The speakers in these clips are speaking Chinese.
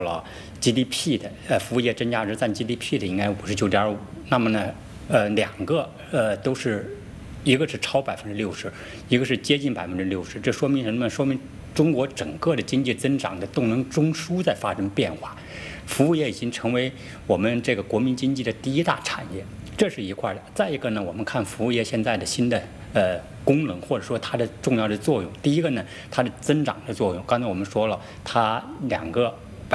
了 GDP 的，服务业增加值占 GDP 的应该59.5。那么呢，两个都是，一个是超60%，一个是接近60%。这说明什么？说明中国整个的经济增长的动能中枢在发生变化，服务业已经成为我们这个国民经济的第一大产业，这是一块的。再一个呢，我们看服务业现在的新的功能，或者说它的重要的作用。第一个呢，它的增长的作用，刚才我们说了，它两个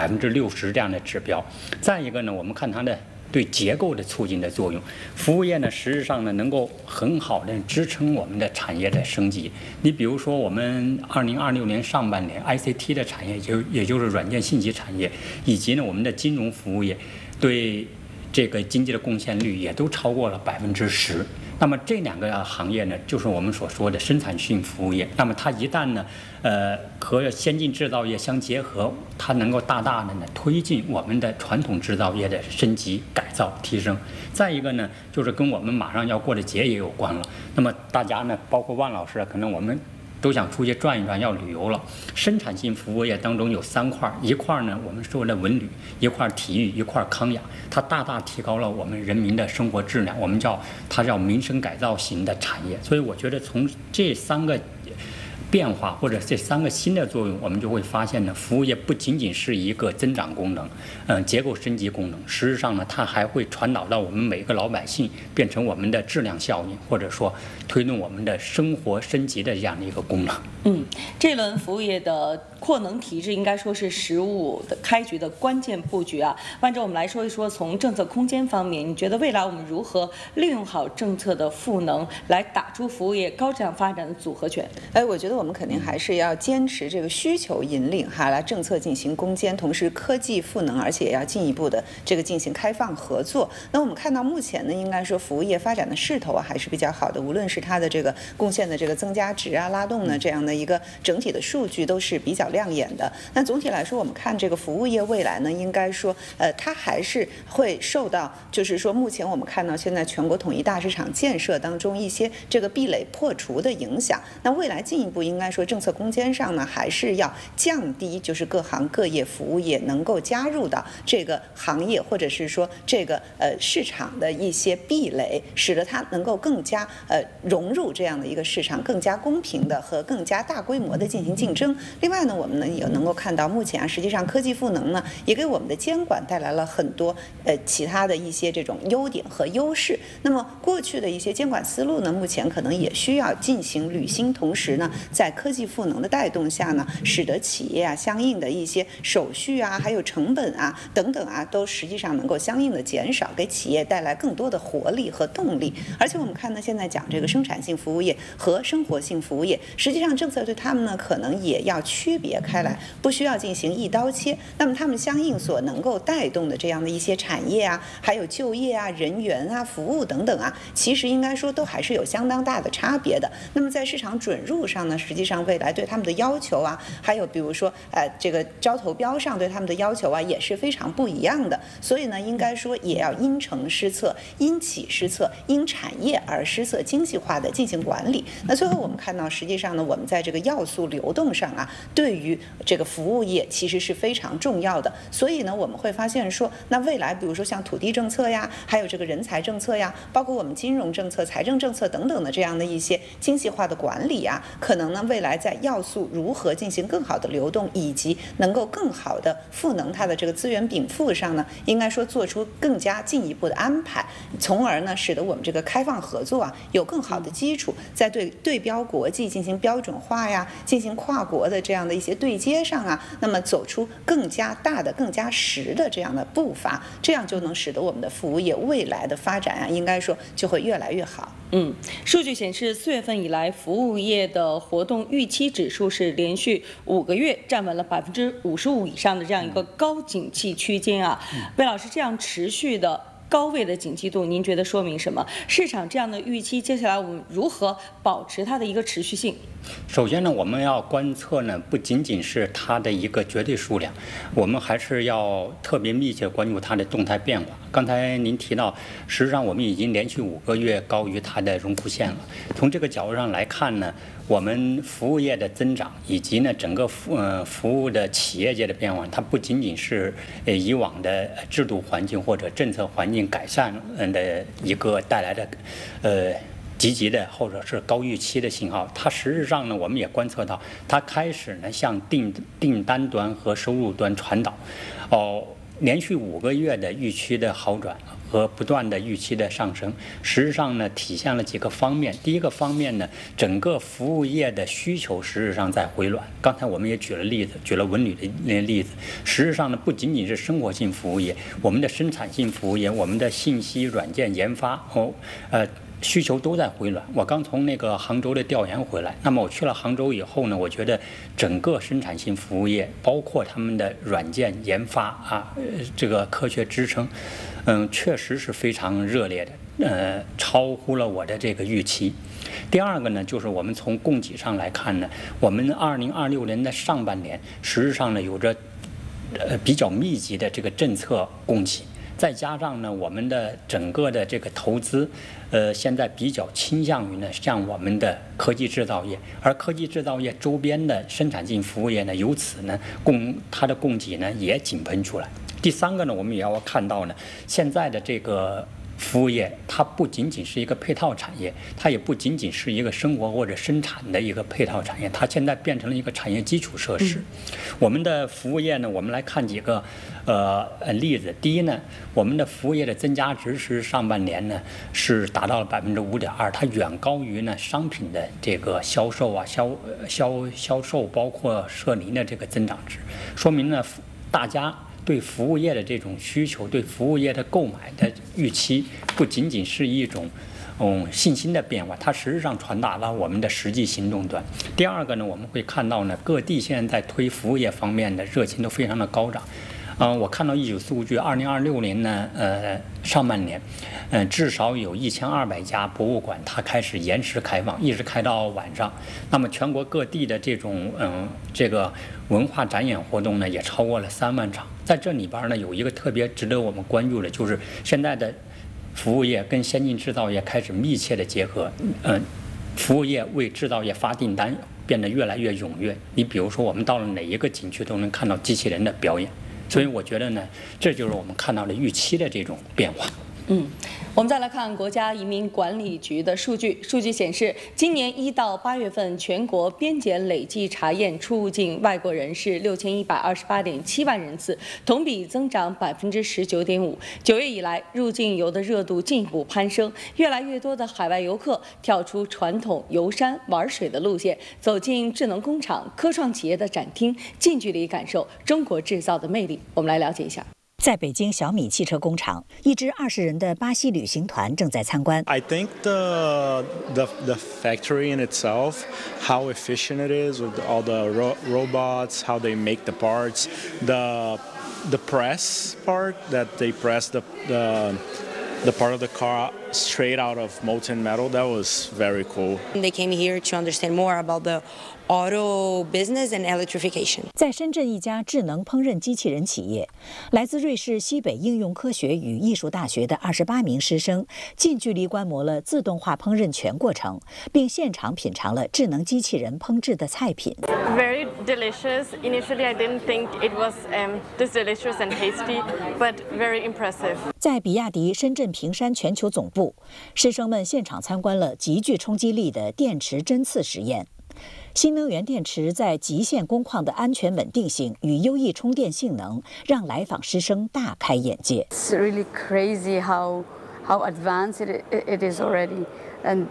60%这样的指标。再一个呢，我们看它的对结构的促进的作用。服务业呢，实质上呢，能够很好的支撑我们的产业的升级。你比如说，我们2026年上半年 ICT 的产业，也就是软件信息产业，以及呢我们的金融服务业，对这个经济的贡献率也都超过了10%。那么这两个行业呢，就是我们所说的生产性服务业。那么它一旦呢，和先进制造业相结合，它能够大大的呢推进我们的传统制造业的升级、改造、提升。再一个呢，就是跟我们马上要过的节也有关了。那么大家呢，包括万老师，可能我们都想出去转一转，要旅游了。生产性服务业当中有3块，一块呢我们说的文旅，一块体育，一块康养，它大大提高了我们人民的生活质量，我们它叫民生改造型的产业。所以我觉得从这3个变化或者这3个新的作用，我们就会发现呢，服务业不仅仅是一个增长功能，结构升级功能，实际上呢，它还会传导到我们每个老百姓，变成我们的质量效应，或者说推动我们的生活升级的这样的一个功能。 这轮服务业的扩能提质应该说是15的开局的关键布局啊。万州，我们来说一说从政策空间方面，你觉得未来我们如何利用好政策的赋能，来打出服务业高质量发展的组合拳？ 我觉得我们肯定还是要坚持这个需求引领哈，来政策进行攻坚，同时科技赋能，而且也要进一步的这个进行开放合作。那我们看到目前呢，应该说服务业发展的势头啊还是比较好的，无论是它的这个贡献的这个增加值啊、拉动呢这样的一个整体的数据都是比较亮眼的。那总体来说，我们看这个服务业未来呢，应该说它还是会受到，就是说目前我们看到现在全国统一大市场建设当中一些这个壁垒破除的影响。那未来进一步应该说政策空间上呢，还是要降低就是各行各业服务业能够加入到这个行业或者是说这个市场的一些壁垒，使得它能够更加融入这样的一个市场，更加公平的和更加大规模的进行竞争。另外呢，我们呢也能够看到，目前实际上科技赋能呢也给我们的监管带来了很多其他的一些这种优点和优势。那么过去的一些监管思路呢，目前可能也需要进行履新，同时呢，在科技赋能的带动下呢，使得企业啊相应的一些手续啊，还有成本啊等等啊，都实际上能够相应的减少，给企业带来更多的活力和动力。而且我们看呢，现在讲这个生产性服务业和生活性服务业，实际上政策对他们呢可能也要区别开来，不需要进行一刀切。那么他们相应所能够带动的这样的一些产业啊，还有就业啊、人员啊、服务等等啊，其实应该说都还是有相当大的差别的。那么在市场准入上呢，实际上未来对他们的要求啊，还有比如说这个招投标上对他们的要求啊，也是非常不一样的。所以呢，应该说也要因城施策，因企施策，因产业而施策，精细化的进行管理。那最后我们看到，实际上呢，我们在这个要素流动上啊，对于这个服务业其实是非常重要的。所以呢，我们会发现说，那未来比如说像土地政策呀，还有这个人才政策呀，包括我们金融政策、财政政策等等的这样的一些精细化的管理啊，可能呢未来在要素如何进行更好的流动，以及能够更好的赋能它的这个资源禀赋上呢，应该说做出更加进一步的安排，从而呢使得我们这个开放合作啊有更好的基础，在对标国际进行标准化呀，进行跨国的这样的一些对接上啊，那么走出更加大的、更加实的这样的步伐，这样就能使得我们的服务业未来的发展啊，应该说就会越来越好。 数据显示，4月份以来，服务业的活动预期指数是连续5个月站稳了55%以上的这样一个高景气区间啊。魏老师，这样持续的高位的景气度，您觉得说明什么？市场这样的预期，接下来我们如何保持它的一个持续性？ 首先呢，我们要观测呢，不仅仅是它的一个绝对数量，我们还是要特别密切关注它的动态变化。刚才您提到，实际上我们已经连续5个月高于它的荣枯线了。从这个角度上来看呢， 我们服务业的增长，以及呢整个服务的企业界的变化，它不仅仅是以往的制度环境或者政策环境改善的一个带来的积极的或者是高预期的信号，它实质上呢，我们也观测到，它开始呢向订单端和收入端传导，连续5个月的预期的好转和不断的预期的上升，实际上呢体现了几个方面。第一个方面呢，整个服务业的需求实质上在回暖。刚才我们也举了例子，举了文旅的例子。实质上呢，不仅仅是生活性服务业，我们的生产性服务业，我们的信息软件研发需求都在回暖。我刚从那个杭州的调研回来，那么我去了杭州以后呢，我觉得整个生产性服务业，包括他们的软件研发这个科学支撑，确实是非常热烈的，超乎了我的这个预期。第二个呢，就是我们从供给上来看呢，我们2026年的上半年，实质上呢有着比较密集的这个政策供给。再加上呢，我们的整个的这个投资，现在比较倾向于呢，像我们的科技制造业，而科技制造业周边的生产性服务业呢，由此呢，它的供给呢也井喷出来。第三个呢，我们也要看到呢，现在的这个服务业，它不仅仅是一个配套产业，它也不仅仅是一个生活或者生产的一个配套产业，它现在变成了一个产业基础设施。我们的服务业呢，我们来看几个例子。第一呢，我们的服务业的增加值是上半年呢是达到了5.2%，它远高于呢商品的这个销售销售包括社零的这个增长值，说明呢大家对服务业的这种需求，对服务业的购买的预期，不仅仅是一种信心的变化，它实质上传达了我们的实际行动端。第二个呢，我们会看到呢，各地现在在推服务业方面的热情都非常的高涨。我看到一组数据，2026年呢，上半年，至少有1200家博物馆它开始延时开放，一直开到晚上。那么全国各地的这种这个文化展演活动呢，也超过了3万场。在这里边呢，有一个特别值得我们关注的，就是现在的服务业跟先进制造业开始密切的结合。服务业为制造业发订单变得越来越踊跃。你比如说，我们到了哪一个景区都能看到机器人的表演。所以我觉得呢，这就是我们看到的预期的这种变化。 我们再来看国家移民管理局的数据。数据显示，今年1到8月份，全国边检累计查验出入境外国人是6128.7万人次，同比增长19.5%。9月以来，入境游的热度进一步攀升，越来越多的海外游客跳出传统游山玩水的路线，走进智能工厂、科创企业的展厅，近距离感受中国制造的魅力。我们来了解一下。 在北京小米汽车工厂，一支20人的巴西旅行团正在参观。 I think the factory in itself, how efficient it is with all the robots, how they make the parts, the press part that they press the part of the car straight out of molten metal, that was very cool. They came here to understand more about the auto business and electrification. 在深圳一家智能烹饪机器人企业，来自瑞士西北应用科学与艺术大学的28名师生近距离观摩了自动化烹饪全过程，并现场品尝了智能机器人烹制的菜品。 Very delicious. Initially, I didn't think it was this delicious and tasty, but very impressive. 在比亚迪深圳平山全球总部，师生们现场参观了极具冲击力的电池针刺实验。新能源电池在极限工况的安全稳定性与优异充电性能，让来访师生大开眼界。 It's really crazy how advanced it is already, and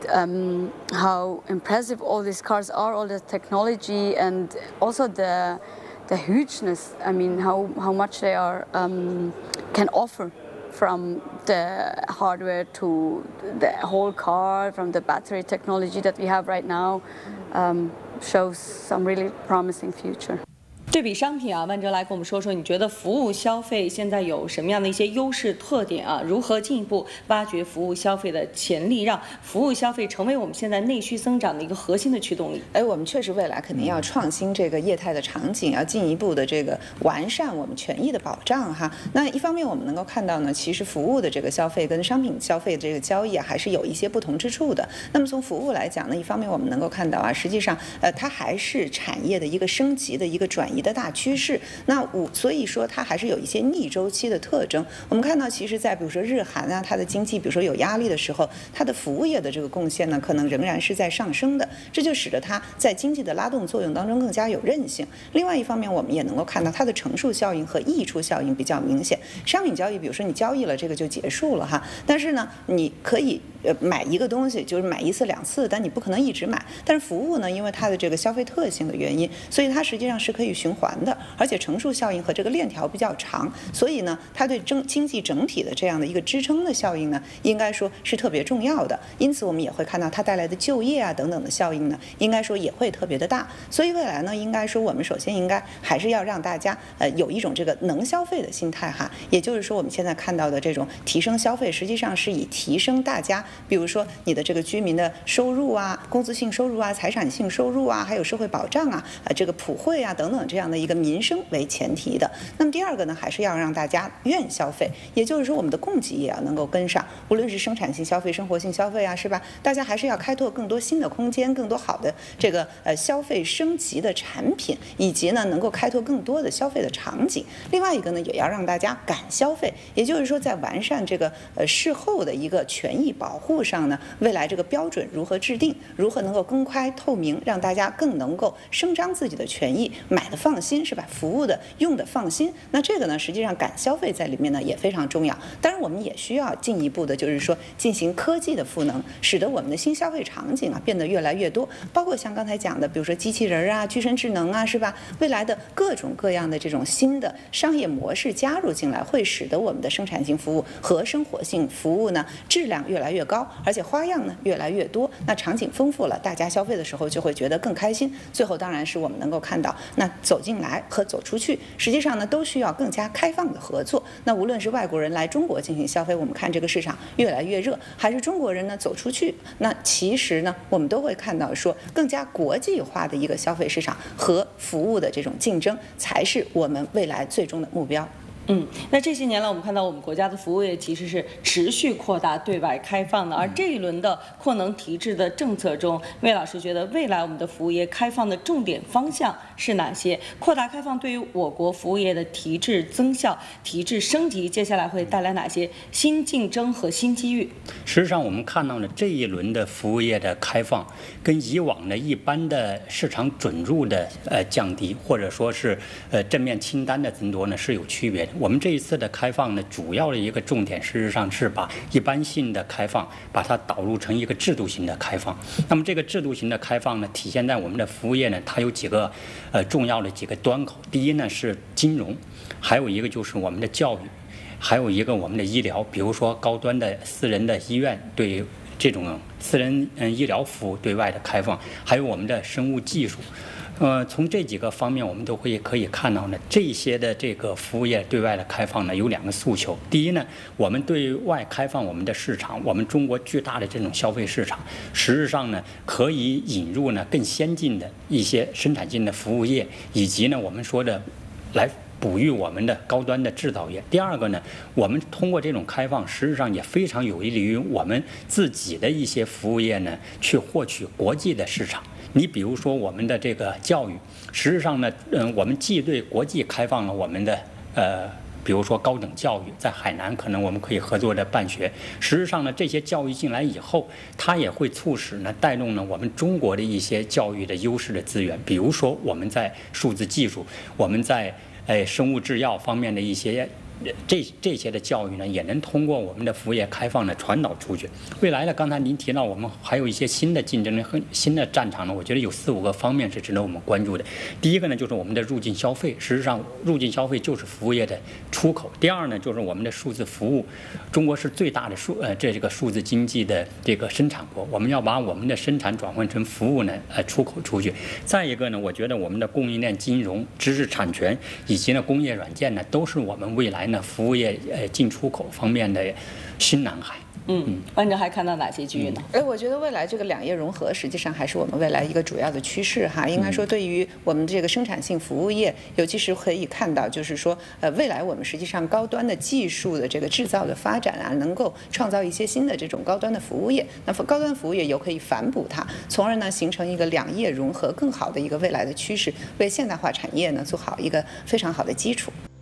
how impressive all these cars are, all the technology, and also the hugeness. I mean, how much they are can offer. From the hardware to the whole car, from the battery technology that we have right now, shows some really promising future. 对比商品啊，万哲来跟我们说说，你觉得服务消费现在有什么样的一些优势特点啊？如何进一步挖掘服务消费的潜力，让服务消费成为我们现在内需增长的一个核心的驱动力？ 我们确实未来肯定要创新这个业态的场景，要进一步的这个完善我们权益的保障哈。那一方面我们能够看到呢，其实服务的这个消费跟商品消费的这个交易啊，还是有一些不同之处的。那么从服务来讲呢，一方面我们能够看到啊，实际上它还是产业的一个升级的一个转移的大趋势。那所以说它还是有一些逆周期的特征。我们看到，其实在比如说日韩啊，它的经济比如说有压力的时候，它的服务业的这个贡献呢，可能仍然是在上升的，这就使得它在经济的拉动作用当中更加有韧性。另外一方面，我们也能够看到它的乘数效应和溢出效应比较明显。商品交易，比如说你交易了这个就结束了哈，但是呢，你可以买一个东西，就是买1次2次，但你不可能一直买。但是服务呢，因为它的这个消费特性的原因，所以它实际上是可以循环的，而且乘数效应和这个链条比较长，所以呢，它对经济整体的这样的一个支撑的效应呢，应该说是特别重要的。因此，我们也会看到它带来的就业啊等等的效应呢，应该说也会特别的大。所以未来呢，应该说我们首先应该还是要让大家有一种这个能消费的心态哈，也就是说我们现在看到的这种提升消费，实际上是以提升大家，比如说你的这个居民的收入啊、工资性收入啊、财产性收入啊，还有社会保障啊、这个普惠啊等等这样的一个民生为前提的。那么第二个呢，还是要让大家愿消费，也就是说我们的供给也要能够跟上，无论是生产性消费、生活性消费啊，是吧？大家还是要开拓更多新的空间，更多好的这个消费升级的产品，以及呢能够开拓更多的消费的场景。另外一个呢，也要让大家敢消费，也就是说在完善这个事后的一个权益保护上呢，未来这个标准如何制定，如何能够公开透明，让大家更能够声张自己的权益，买的放心，是吧？服务的用的放心。那这个呢，实际上敢消费在里面呢也非常重要。当然，我们也需要进一步的，就是说进行科技的赋能，使得我们的新消费场景啊变得越来越多，包括像刚才讲的，比如说机器人啊、具身智能啊，是吧？未来的各种各样的这种新的商业模式加入进来，会使得我们的生产性服务和生活性服务呢质量越来越高，而且花样呢越来越多。那场景丰富了，大家消费的时候就会觉得更开心。最后当然是我们能够看到，那走进来和走出去，实际上呢都需要更加开放的合作。那无论是外国人来中国进行消费，我们看这个市场越来越热，还是中国人呢走出去，那其实呢我们都会看到说，更加国际化的一个消费市场和服务的这种竞争，才是我们未来最终的目标。 那这些年来，我们看到我们国家的服务业其实是持续扩大对外开放的，而这一轮的扩能提质的政策中，魏老师觉得未来我们的服务业开放的重点方向是哪些？扩大开放对于我国服务业的提质增效、提质升级，接下来会带来哪些新竞争和新机遇？ 实际上，我们看到呢，这一轮的服务业的开放，跟以往的一般的市场准入的降低，或者说是正面清单的增多呢，是有区别的。我们这一次的开放呢，主要的一个重点，事实上是把一般性的开放，把它导入成一个制度型的开放。那么这个制度型的开放呢，体现在我们的服务业呢，它有几个重要的几个端口。第一呢是金融，还有一个就是我们的教育，还有一个我们的医疗，比如说高端的私人的医院对这种私人医疗服务对外的开放，还有我们的生物技术。从这几个方面，我们都可以看到呢，这些的这个服务业对外的开放呢，有两个诉求。第一呢，我们对外开放我们的市场，我们中国巨大的这种消费市场，实质上呢，可以引入呢更先进的一些生产性的服务业，以及呢我们说的来哺育我们的高端的制造业。第二个呢，我们通过这种开放，实质上也非常有利于我们自己的一些服务业呢，去获取国际的市场。你比如说我们的这个教育，实质上呢，我们既对国际开放了我们的比如说高等教育，在海南可能我们可以合作的办学。实质上呢，这些教育进来以后，它也会促使呢，带动呢我们中国的一些教育的优势的资源，比如说我们在数字技术，我们在生物制药方面的一些这些的教育呢，也能通过我们的服务业开放呢传导出去。未来呢，刚才您提到我们还有一些新的竞争力和新的战场呢，我觉得有4、5个方面是值得我们关注的。第一个呢，就是我们的入境消费，事实上入境消费就是服务业的出口。第二呢，就是我们的数字服务，中国是最大的这个数字经济的这个生产国，我们要把我们的生产转换成服务呢出口出去。再一个呢，我觉得我们的供应链金融、知识产权以及呢工业软件呢，都是我们未来呢服务业进出口方面的新蓝海。 班长还看到哪些机遇呢？ 我觉得未来这个两业融合实际上还是我们未来一个主要的趋势哈。应该说，对于我们这个生产性服务业，尤其是可以看到，就是说，未来我们实际上高端的技术的这个制造的发展啊，能够创造一些新的这种高端的服务业。那高端服务业又可以反哺它，从而呢形成一个两业融合更好的一个未来的趋势，为现代化产业呢做好一个非常好的基础。